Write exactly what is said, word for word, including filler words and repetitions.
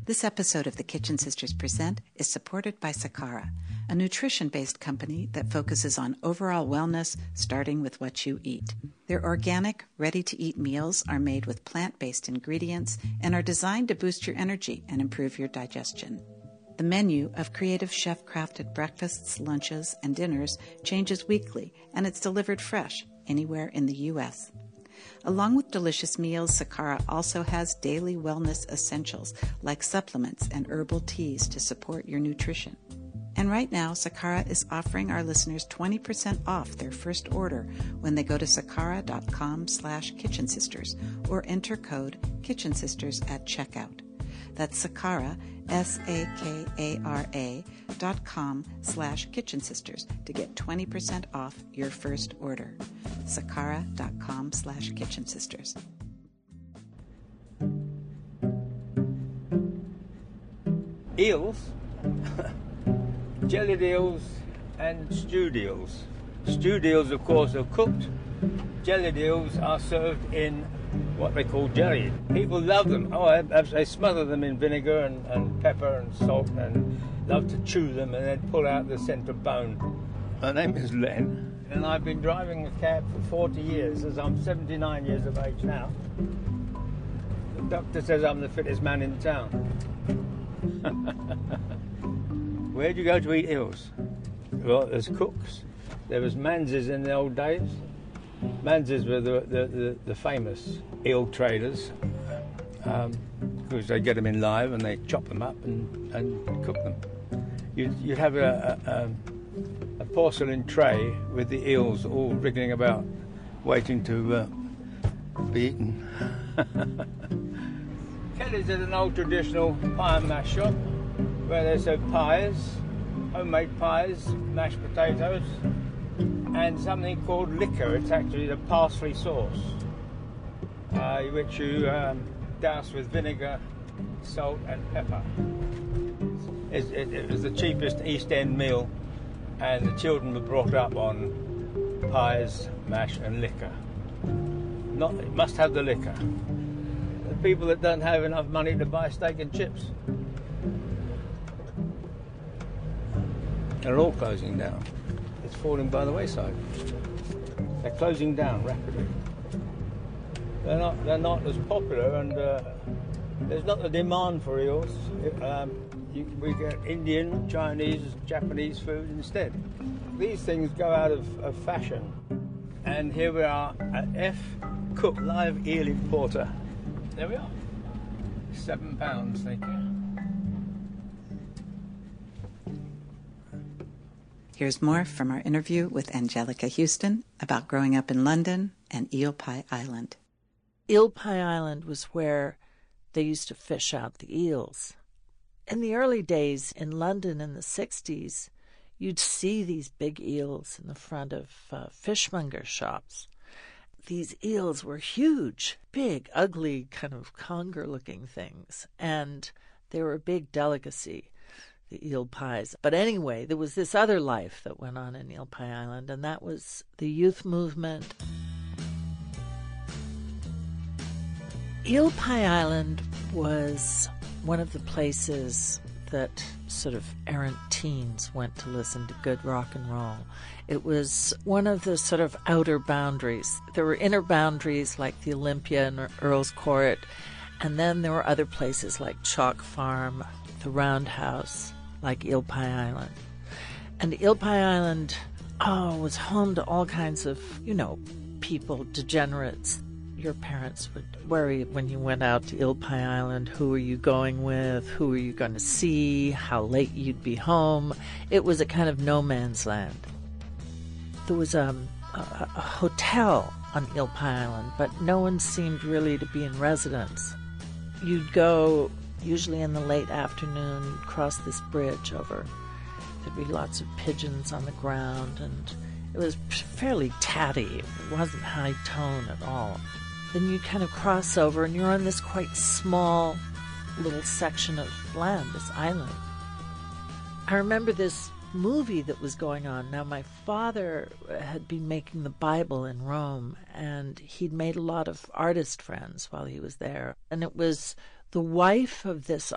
This episode of the Kitchen Sisters Present is supported by Sakara, a nutrition-based company that focuses on overall wellness, starting with what you eat. Their organic, ready-to-eat meals are made with plant-based ingredients and are designed to boost your energy and improve your digestion. The menu of creative chef-crafted breakfasts, lunches, and dinners changes weekly, and it's delivered fresh anywhere in the U S Along with delicious meals, Sakara also has daily wellness essentials like supplements and herbal teas to support your nutrition. And right now, Sakara is offering our listeners twenty percent off their first order when they go to sakara.com slash kitchen sisters or enter code kitchen sisters at checkout. That's Sakara, S A K A R A dot com slash kitchen sisters to get twenty percent off your first order. Sakara.com slash kitchen sisters. Eels, jellied eels and stewed eels. Stewed eels, of course, are cooked. Jellied eels are served in what they call jelly. People love them. Oh, they smother them in vinegar and, and pepper and salt and love to chew them and then pull out the centre bone. My name is Len, and I've been driving a cab for forty years, as I'm seventy-nine years of age now. The doctor says I'm the fittest man in town. Where do you go to eat eels? Well, there's Cook's. There was Manze's in the old days. Manze's were the, the, the, the famous eel traders, um, because they get them in live and they chop them up and, and cook them. You'd, you'd have a, a, a porcelain tray with the eels all wriggling about, waiting to uh, be eaten. Kelly's is an old traditional pie and mash shop where they serve pies, homemade pies, mashed potatoes, and something called liquor. It's actually a parsley sauce, uh, which you um, douse with vinegar, salt and pepper. It, it, it was the cheapest East End meal, and the children were brought up on pies, mash and liquor. Not, it must have the liquor. The people that don't have enough money to buy steak and chips, they're all closing down. It's falling by the wayside. They're closing down rapidly. They're not. They're not as popular, and uh, there's not the demand for eels. Um, you, we get Indian, Chinese, Japanese food instead. These things go out of, of fashion, and here we are at F. Cook Live Eel Importer. There we are. Seven pounds, thank you. Here's more from our interview with Angelica Houston about growing up in London and Eel Pie Island. Eel Pie Island was where they used to fish out the eels. In the early days in London in the sixties, you'd see these big eels in the front of uh, fishmonger shops. These eels were huge, big, ugly, kind of conger-looking things, and they were a big delicacy, the eel pies. But anyway, there was this other life that went on in Eel Pie Island, and that was the youth movement. Eel Pie Island was one of the places that sort of errant teens went to listen to good rock and roll. It was one of the sort of outer boundaries. There were inner boundaries like the Olympia and Earl's Court, and then there were other places like Chalk Farm, the Roundhouse, like Eel Pie Island. And Eel Pie Island, oh, was home to all kinds of, you know, people, degenerates. Your parents would worry when you went out to Eel Pie Island, who are you going with, who are you going to see, how late you'd be home. It was a kind of no man's land. There was um, a, a hotel on Eel Pie Island, but no one seemed really to be in residence. You'd go, usually in the late afternoon, you'd cross this bridge over. There'd be lots of pigeons on the ground, and it was fairly tatty. It wasn't high tone at all. Then you kind of cross over, and you're on this quite small little section of land, this island. I remember this movie that was going on. Now, my father had been making the Bible in Rome, and he'd made a lot of artist friends while he was there. And it was the wife of this